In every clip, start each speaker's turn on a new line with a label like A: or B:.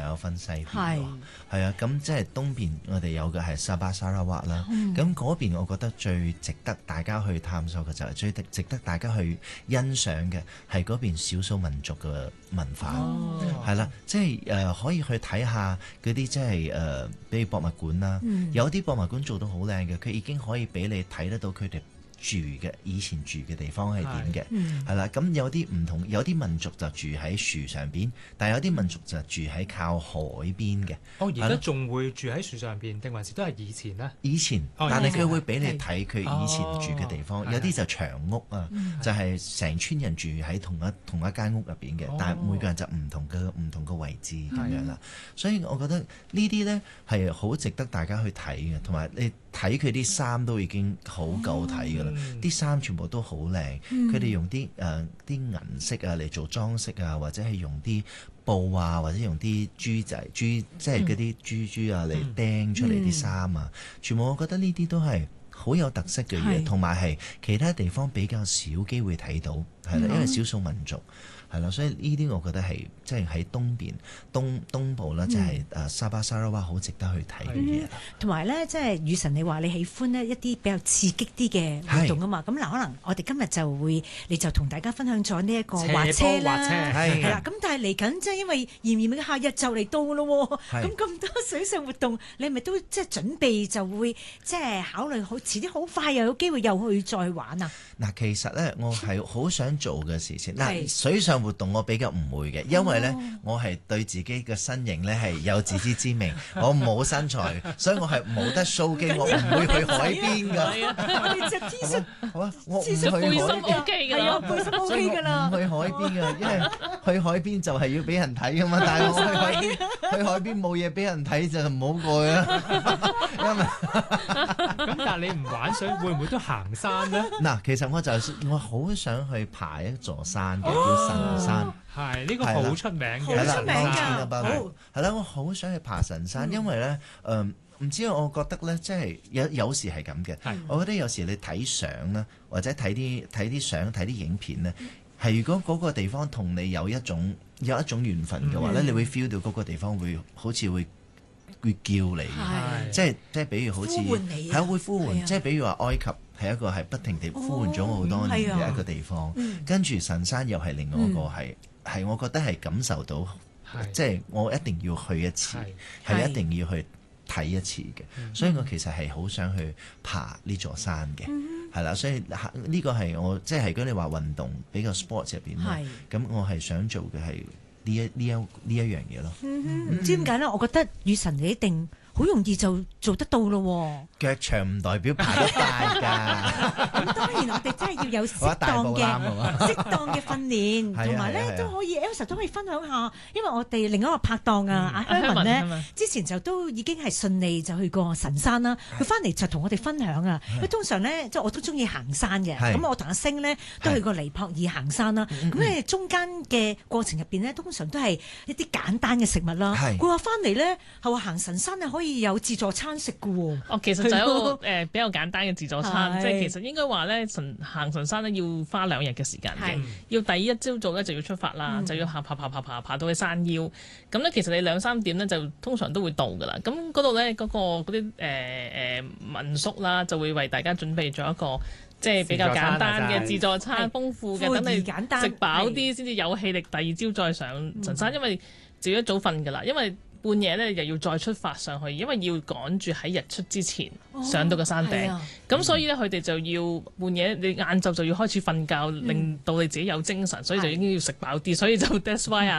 A: 有分西邊喎。係啊，咁即係東邊我哋有嘅係沙巴沙拉瓦啦。咁嗰邊我覺得最值得大家去探索嘅就係最值得大家去欣賞嘅係嗰邊少數民族嘅文化。係啦，即係可以去睇下嗰啲即係比如博物館啦。有啲博物館做到好靚嘅，佢已經可以俾你睇得到佢哋以前住嘅地方係點嘅，係啦。咁有啲唔同，有啲民族就住喺樹上邊，但係有啲民族就住喺靠海邊嘅。
B: 而家仲會住喺樹上邊，定還是都係以前呢？
A: 以前，但係佢會俾你睇佢以前住嘅地方。有啲就長屋啊，就係成村人住喺同一間屋入邊嘅，但係每個人就唔同嘅位置咁樣啦。所以我覺得呢啲呢係好值得大家去睇嘅，同埋你睇佢啲衫都已經好夠睇㗎啦。啲衫全部都好靚，佢哋用啲銀色啊嚟做裝飾啊，或者係用啲布啊，或者用啲即係嗰啲珠啊嚟釘出嚟啲衫啊，全部我覺得呢啲都係好有特色嘅嘢，同埋係其他地方比較少機會睇到，係啦，因為少數民族。係啦，所以呢啲我覺得係即係喺東邊東部啦，就係沙巴沙拉瓦好值得去睇嘅嘢。
C: 同埋咧，即係雨神，你話你喜歡呢一啲比較刺激啲嘅活動啊嘛。咁嗱，可能我哋今日你就同大家分享咗呢一個滑車啦，係啦。咁但係嚟緊即係因為炎炎嘅夏日就嚟到咯，咁多水上活動，你係咪都即係準備就會即係考慮好遲啲好快又有機會又去再玩啊？
A: 嗱，其實咧我係好想做嘅事情。嗱，水上活動我比較唔會嘅，因為咧我係對自己嘅身形咧係有自知之明，我冇身材，所以我係冇得 show 肌，我唔會去海邊㗎。
C: 我哋着 T 恤，
A: 好啊，我唔去
D: 背心
A: 海邊
D: OK 㗎啦，
C: 背心 OK 㗎啦。
A: 唔去海邊㗎，因為去海邊就係要俾人睇㗎嘛。但係我去海邊冇嘢俾人睇就唔好過啦。因為
B: 咁但係你唔玩水，會唔會都行山咧？
A: 嗱，其實我好想去爬一座山嘅，叫神山。
B: 係呢個好出名嘅，
C: 好出名㗎。
A: 係啦，我好想去爬神山，因為咧唔知我覺得咧，即係有時係咁嘅。我覺得有時你睇相啦，或者睇啲相、睇啲影片咧，係如果嗰個地方同你有一種緣分嘅話咧，你會 feel 到嗰個地方好似會叫你嘅，即係比如好似係會呼喚，即係比如話埃及係一個係不停地呼喚咗我好多年嘅一個地方，跟住神山又係另外一個係我覺得係感受到，即係我一定要去一次，係一定要去睇一次嘅，所以我其實係好想去爬呢座山嘅，係啦，所以呢個係我即係如果你話運動比較 sports 入邊咧，咁我係想做嘅係呢一樣嘢咯。
C: 唔知點解咧？我覺得雨神你一定好容易就做得到咯。
A: 腳長唔代表爬得快㗎。
C: 咁當然我哋真係要有適當嘅訓練，同埋咧都可以 Elsa 都可以分享下，因為我哋另一個拍檔阿Herman咧，之前就都已經係順利就去過神山啦。佢翻嚟就同我哋分享啊。因為通常咧即係我都中意行山嘅，咁我同阿星咧都去過尼泊爾行山啦。咁咧中間嘅過程入邊咧，通常都係一啲簡單嘅食物啦。佢話翻嚟咧係話行神山咧可以有自助餐食㗎喎。
D: 哦，其實就有一個比較簡單嘅自助餐，即係其實應該話咧行神山咧要花2日嘅時間嘅，要第一朝早咧就要出發啦，就要爬到去山腰，咁咧其實你2-3點咧就通常都會到㗎啦。咁嗰度咧嗰啲民宿啦就會為大家準備咗一個即係比較簡單嘅自助餐，豐富嘅，等你食飽啲先至有氣力第二朝再上神山，因為就要一早瞓㗎啦，因為半夜咧又要再出發上去，因為要趕住喺日出之前上到個山頂，咁所以咧佢哋就要半夜你晏晝就要開始瞓覺，令到你自己有精神，所以就已經要食飽啲，所以就 that's why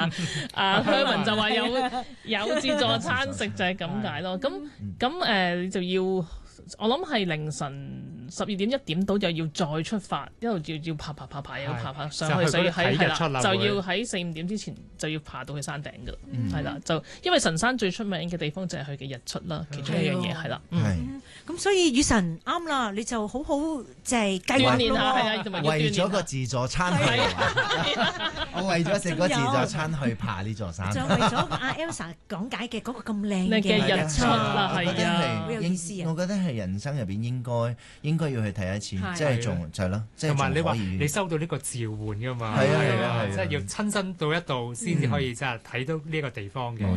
D: Herman 就話有自助餐食就係咁解咯。咁你就要。我諗係凌晨12點1點到又要再出發，一路要爬，又爬上去，所以就要喺4-5點之前就要爬到去山頂㗎啦，係啦，就因為神山最出名嘅地方就係佢嘅日出啦，其中一樣嘢係啦。
C: 咁所以雨神啱啦，你就好即係計劃
D: 鍛鍊下，係啊，同埋
A: 為咗個自助餐去，我為咗食個自助餐去爬呢座山，
C: 就為咗阿 Elsa 講解嘅嗰個咁靚嘅
D: 日出啦，係啊，
C: 好有意思啊！
A: 我覺得係人生入邊應該要去睇一次，即係仲就係咯，即係
B: 同埋你話你收到呢個召喚㗎嘛，
A: 係啊，
B: 即係要親身到一度先至可以即係睇到呢個地方嘅。